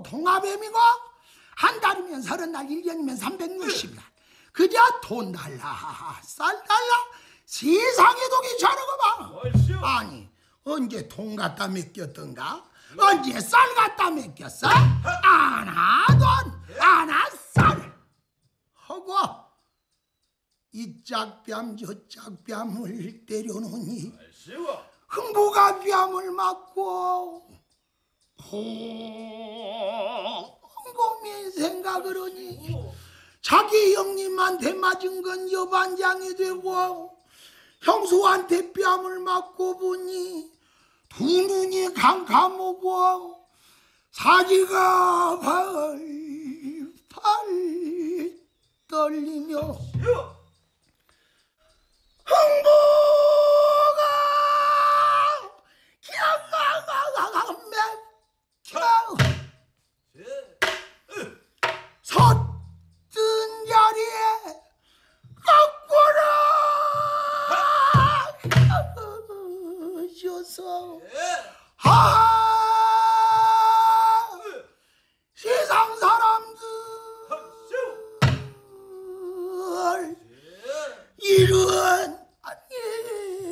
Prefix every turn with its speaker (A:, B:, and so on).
A: 통합뱀이고 한 달이면 30날, 1년이면 360날. 그저 돈 달라, 쌀 달라, 세상에 독이 저러고 봐. 아니 언제 돈 갖다 맡겼던가? 언제 쌀 갖다 맡겼어? 아나 돈, 아나 쌀 하고 이 짝뺨 저 짝뺨을 때려놓으니 흥부가 뺨을 맞고 곰곰이 생각을 하니 자기 형님한테 맞은 건 여반장이 되고 형수한테 뺨을 맞고 보니 두 눈이 캄캄하고 사지가 팔 떨리며 흥부가 섰던 자리에 거꾸로 져서